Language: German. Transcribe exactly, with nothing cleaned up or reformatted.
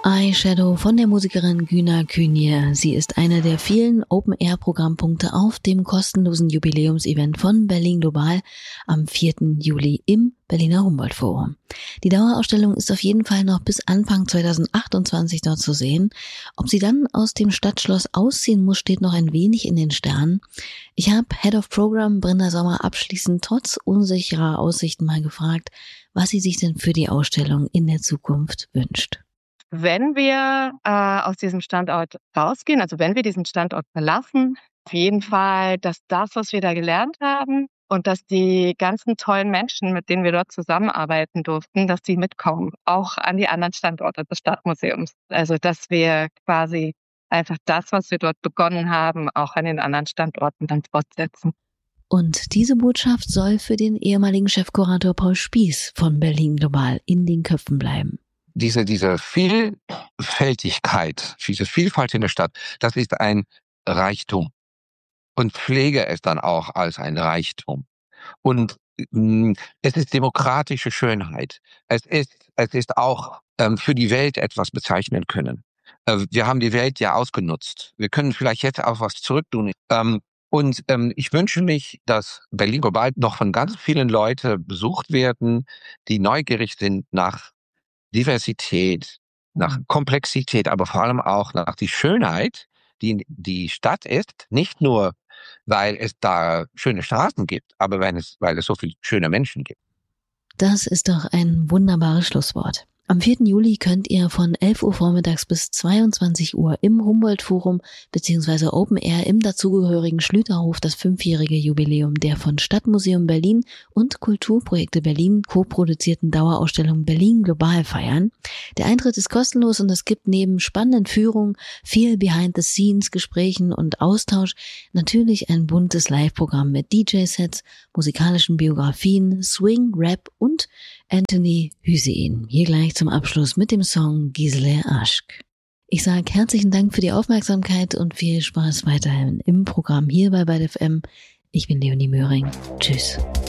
Eyeshadow von der Musikerin Güner Künje. Sie ist einer der vielen Open-Air-Programmpunkte auf dem kostenlosen Jubiläumsevent von Berlin Global am vierten Juli im Berliner Humboldt-Forum. Die Dauerausstellung ist auf jeden Fall noch bis Anfang zweitausendachtundzwanzig dort zu sehen. Ob sie dann aus dem Stadtschloss ausziehen muss, steht noch ein wenig in den Sternen. Ich habe Head of Program Brenda Sommer abschließend trotz unsicherer Aussichten mal gefragt, was sie sich denn für die Ausstellung in der Zukunft wünscht. Wenn wir äh, aus diesem Standort rausgehen, also wenn wir diesen Standort verlassen, auf jeden Fall, dass das, was wir da gelernt haben und dass die ganzen tollen Menschen, mit denen wir dort zusammenarbeiten durften, dass die mitkommen, auch an die anderen Standorte des Stadtmuseums. Also dass wir quasi einfach das, was wir dort begonnen haben, auch an den anderen Standorten dann fortsetzen. Und diese Botschaft soll für den ehemaligen Chefkurator Paul Spieß von Berlin Global in den Köpfen bleiben. Diese, diese Vielfältigkeit, diese Vielfalt in der Stadt, das ist ein Reichtum. Und pflege es dann auch als ein Reichtum. Und mh, es ist demokratische Schönheit. Es ist, es ist auch ähm, für die Welt etwas bezeichnen können. Äh, wir haben die Welt ja ausgenutzt. Wir können vielleicht jetzt auch was zurücktun. Ähm, und ähm, ich wünsche mich, dass Berlin Global noch von ganz vielen Leuten besucht werden, die neugierig sind nach Diversität, nach Komplexität, aber vor allem auch nach die Schönheit, die die Stadt ist, nicht nur, weil es da schöne Straßen gibt, aber weil es, weil es so viele schöne Menschen gibt. Das ist doch ein wunderbares Schlusswort. Am vierten Juli könnt ihr von elf Uhr vormittags bis zweiundzwanzig Uhr im Humboldt-Forum bzw. Open Air im dazugehörigen Schlüterhof das fünfjährige Jubiläum der von Stadtmuseum Berlin und Kulturprojekte Berlin co-produzierten Dauerausstellung Berlin Global feiern. Der Eintritt ist kostenlos und es gibt neben spannenden Führungen, viel Behind-the-Scenes, Gesprächen und Austausch natürlich ein buntes Live-Programm mit D J-Sets, musikalischen Biografien, Swing, Rap und Anthony Hüseyin. Hier gleich zum Abschluss mit dem Song Gisele Aşk. Ich sage herzlichen Dank für die Aufmerksamkeit und viel Spaß weiterhin im Programm hier bei Byte F M. Ich bin Leonie Möhring. Tschüss.